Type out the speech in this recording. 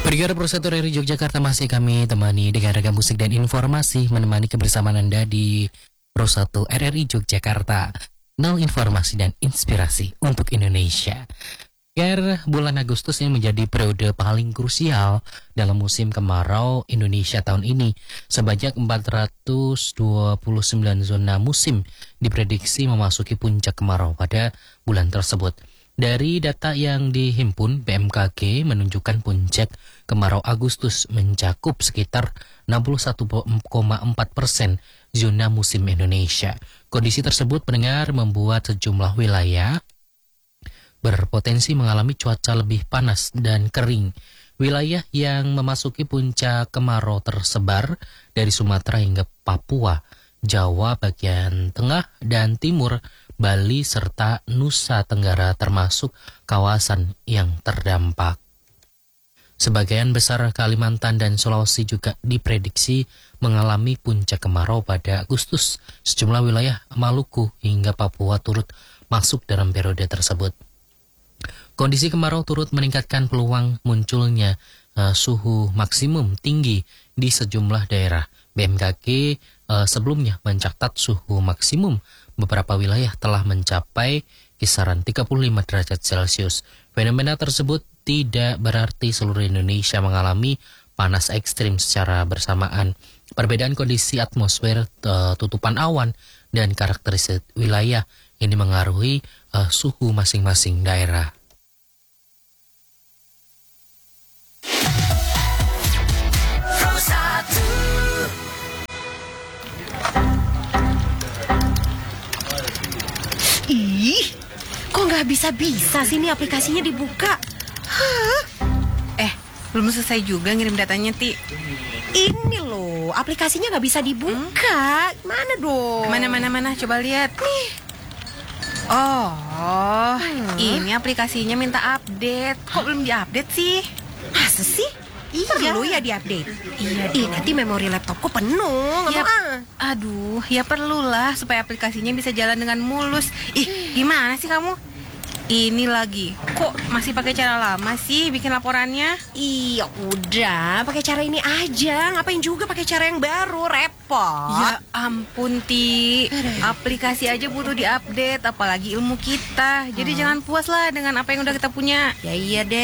Pendengar Persatu dari Yogyakarta, masih kami temani dengan ragam musik dan informasi menemani kebersamaan Anda di Persatu RRI Yogyakarta. Nol informasi dan inspirasi untuk Indonesia. Agar bulan Agustus ini menjadi periode paling krusial dalam musim kemarau Indonesia tahun ini. Sebanyak 429 zona musim diprediksi memasuki puncak kemarau pada bulan tersebut. Dari data yang dihimpun, BMKG menunjukkan puncak kemarau Agustus mencakup sekitar 61,4% zona musim Indonesia. Kondisi tersebut pendengar membuat sejumlah wilayah berpotensi mengalami cuaca lebih panas dan kering. Wilayah yang memasuki puncak kemarau tersebar dari Sumatera hingga Papua, Jawa bagian tengah dan timur, Bali serta Nusa Tenggara termasuk kawasan yang terdampak. Sebagian besar Kalimantan dan Sulawesi juga diprediksi mengalami puncak kemarau pada Agustus. Sejumlah wilayah Maluku hingga Papua turut masuk dalam periode tersebut. Kondisi kemarau turut meningkatkan peluang munculnya suhu maksimum tinggi di sejumlah daerah. BMKG sebelumnya mencatat suhu maksimum beberapa wilayah telah mencapai kisaran 35 derajat Celcius. Fenomena tersebut tidak berarti seluruh Indonesia mengalami panas ekstrim secara bersamaan. Perbedaan kondisi atmosfer, tutupan awan, dan karakteristik wilayah ini mengaruhi suhu masing-masing daerah. Ih, kok nggak bisa-bisa sih ini aplikasinya dibuka? Hah? Belum selesai juga ngirim datanya, Ti. Ini loh, aplikasinya nggak bisa dibuka. Mana dong? Mana, coba lihat. Nih. Oh, ini aplikasinya minta update. Kok belum diupdate sih? Masa sih? Perlu ya diupdate? Iya Ih, dong. nanti memori laptopku penuh. Ya, Nggak mau, aduh, ya perlulah supaya aplikasinya bisa jalan dengan mulus. Ih, gimana sih kamu? Ini lagi, kok masih pakai cara lama sih bikin laporannya? Iya udah, pakai cara ini aja. Ngapain juga pakai cara yang baru, repot. Ya ampun, Ti. Aplikasi aja butuh diupdate, apalagi ilmu kita. Jadi jangan puas lah dengan apa yang udah kita punya. Ya iya deh.